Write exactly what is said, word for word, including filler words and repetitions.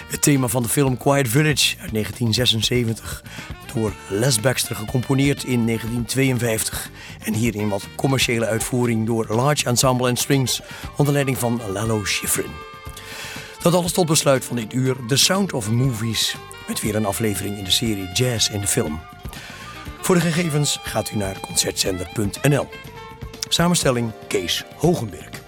Het thema van de film Quiet Village uit negentien zesenzeventig... door Les Baxter, gecomponeerd in negentien tweeënvijftig... en hier in wat commerciële uitvoering door Large Ensemble and Strings... onder leiding van Lalo Schifrin. Dat alles tot besluit van dit uur The Sound of Movies... met weer een aflevering in de serie Jazz in de Film. Voor de gegevens gaat u naar concertzender punt n l. Samenstelling Kees Hogenberg.